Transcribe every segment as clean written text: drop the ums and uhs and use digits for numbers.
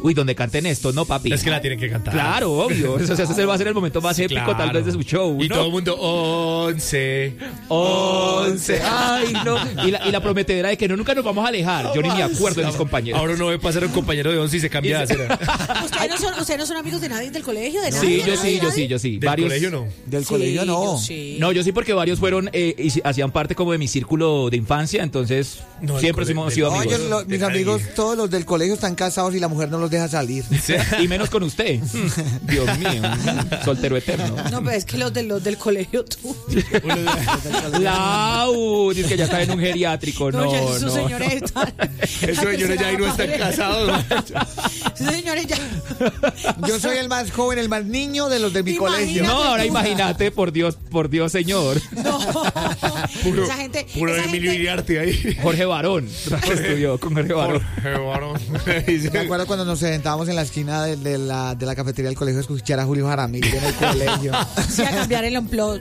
Uy, donde canten esto, ¿no, papi? Es que la tienen que cantar. Claro, obvio. Eso, ese va a ser el momento más épico Claro. tal vez de su show, Y ¿no? todo el mundo, 11. 11. Ay, no. Y la prometedera de que nunca nos vamos a alejar. Yo ni me acuerdo de mis compañeros. Ahora uno ve pasar a un compañero de 11 y se cambia de acera. ¿Ustedes no son amigos de nadie del colegio? ¿De Sí, nadie? yo sí. Del Varios. colegio no. Del Sí, colegio no. yo sí. No, yo sí, porque varios fueron y hacían parte como de mi círculo de infancia, entonces No, siempre del hemos cole- sido No, amigos. mis de amigos, nadie. todos los del colegio están casados y la mujer no los deja salir. Y menos con usted. Dios mío, soltero eterno. No, pero es que los del colegio tú. Lau, dice que ya está en un geriátrico. No, ya no. esos señores están. Esos señores ya ahí no están casados. Esos señores ya. Yo soy el más joven, el más niño de los de mi Imagínate. colegio. No, ahora tú. imagínate, por Dios, señor. No. Puro, Esa gente. puro esa Emilio gente- Iriarte ahí. Jorge Barón. Estudió con Jorge Barón. Me acuerdo cuando nos sentábamos en la esquina de la cafetería del colegio a escuchar a Julio Jaramillo en el colegio. Sí, a cambiar el empleo.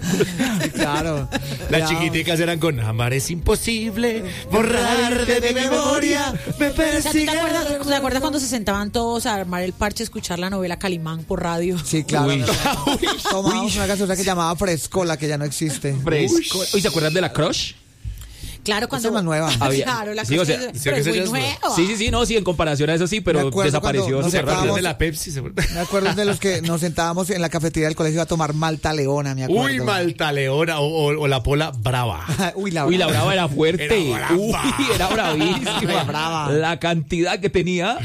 Claro. Las Ya. chiquiticas eran con amar es imposible, borrarte de memoria, me O sea, ¿tú persigue. te acuerdas cuando se sentaban todos a armar el parche a escuchar la novela Calimán por radio? Sí, claro. Uy. Tomábamos una gaseosa que llamaba Frescola, que ya no existe. Fresco. Uy, ¿se acuerdan de la Crush? Claro, cuando. Esa es más nueva. Había- Claro, la sí, cosa o sea, es, sí, pero que es esa muy ya es nueva. nueva. Sí, no, sí, en comparación a eso sí, Me pero acuerdo desapareció cuando nos súper rápido. sentábamos- de la Pepsi. Me acuerdo de los que nos sentábamos en la cafetería del colegio a tomar Malta Leona, me acuerdo. Uy, Malta Leona o la Pola Brava. Uy, la Uy, la brava era fuerte. Era brava. Uy, era bravísima. Era brava. La cantidad que tenía.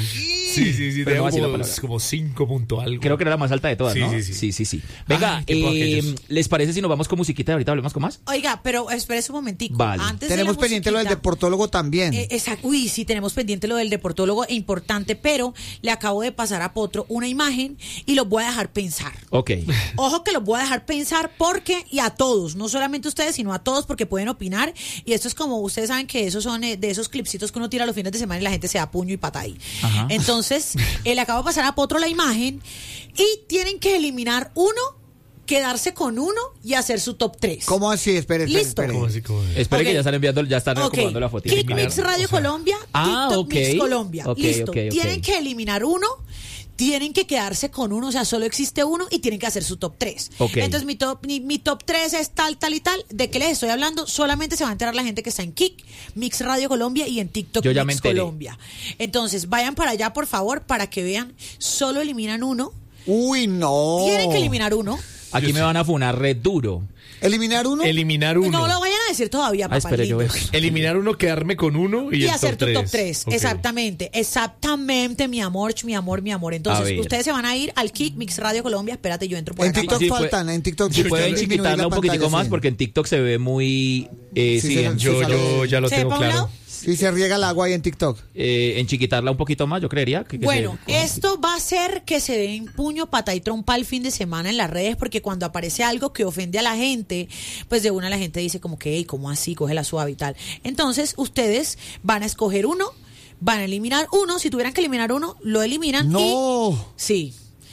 Sí, Pero no tenía voy a decir la como, palabra. como 5 punto algo. Creo que era la más alta de todas, Sí, ¿no? sí. Venga, Ay, qué por aquellos. ¿les parece si nos vamos con musiquita y ahorita hablemos con más? Oiga, pero espérese un momentico. Vale. Antes de Tenemos la pendiente lo del musiquita, deportólogo también. exacto. Uy, sí, tenemos pendiente lo del deportólogo, importante, pero le acabo de pasar a Potro una imagen y los voy a dejar pensar. Ok. Ojo que los voy a dejar pensar porque, y a todos, no solamente a ustedes, sino a todos porque pueden opinar. Y esto es como, ustedes saben que esos son de esos clipsitos que uno tira los fines de semana y la gente se da puño y pata ahí. Ajá. Entonces, le acabo de pasar a Potro la imagen y tienen que eliminar uno, quedarse con uno y hacer su top 3. ¿Cómo así? Espere. Listo. ¿Cómo así? ¿Cómo así? Espere Ok. que ya están enviando, ya están Ok. acomodando la foto. Kick Mix Radio Colombia, TikTok ok. Mix Colombia. Ok, Listo. ok, ok. Tienen que eliminar uno, tienen que quedarse con uno, o sea, solo existe uno y tienen que hacer su top 3. Ok. Entonces mi top 3 es tal y tal. ¿De qué les estoy hablando? Solamente se va a enterar la gente que está en Kick Mix Radio Colombia y en TikTok Yo ya me Mix enteré. Colombia. Entonces, vayan para allá, por favor, para que vean. Solo eliminan uno. Uy, no. Tienen que eliminar uno. Aquí me van a funar red duro. ¿Eliminar uno? Eliminar uno. No lo vayan a decir todavía, papá. espere, yo veo. Eliminar uno, quedarme con uno y, Y el hacer tu top 3. 3. Exactamente, mi amor, mi amor, mi amor. A Entonces, ver. ustedes se van a ir al Kick Mix Radio Colombia. Espérate, yo entro por En acá. TikTok Sí, faltan, en TikTok. Si sí, pueden disminuir chiquitarla la un poquitico pantalla, más, sí. porque en TikTok se ve muy... Sí, sí, se- Yo ya lo ¿Se tengo ve pa' un claro. lado? Sí, se riega el agua ahí en TikTok. en chiquitarla un poquito más, yo creería. Que Bueno, se- esto va a ser que se den puño, pata y trompa el fin de semana en las redes, porque cuando aparece algo que ofende a la gente, pues de una la gente dice como que, hey, ¿cómo así? Cógela suave y tal. Entonces, ustedes van a escoger uno, van a eliminar uno. Si tuvieran que eliminar uno, lo eliminan. No. Sí.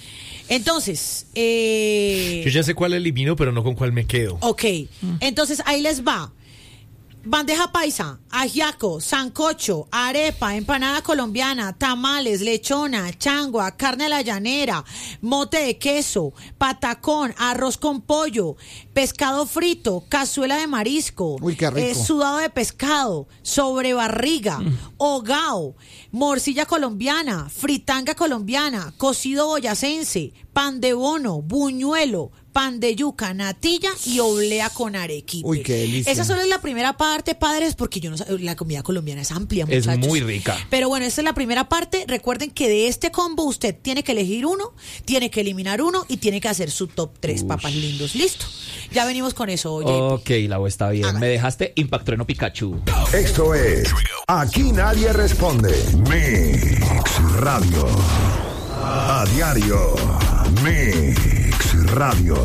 Entonces, Yo ya sé cuál elimino, pero no con cuál me quedo. ok, entonces ahí les va. Bandeja paisa, ajiaco, sancocho, arepa, empanada colombiana, tamales, lechona, changua, carne a la llanera, mote de queso, patacón, arroz con pollo, pescado frito, cazuela de marisco, Uy, qué rico. sudado de pescado, sobrebarriga, hogao, morcilla colombiana, fritanga colombiana, cocido boyacense, pan de bono, buñuelo, pan de yuca, natilla y oblea con arequipe. Uy, qué delicia. Esa solo es la primera parte, padres, porque yo no sé, la comida colombiana es amplia, Es muchachos. muy rica. Pero bueno, esta es la primera parte. Recuerden que de este combo usted tiene que elegir uno, tiene que eliminar uno y tiene que hacer su top 3, papás lindos. Listo. Ya venimos con eso, oye. Ok, la voz está bien. Hágale. Me dejaste Impactrueno Pikachu. Esto es Aquí Nadie Responde. Mix Radio. A diario. Mix Radio.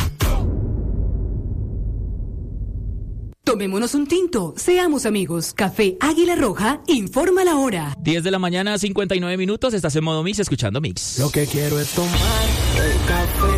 Tomémonos un tinto, seamos amigos. Café Águila Roja, informa la hora. 10 de la mañana, 59 minutos. Estás en modo Mix, escuchando Mix. Lo que quiero es tomar el café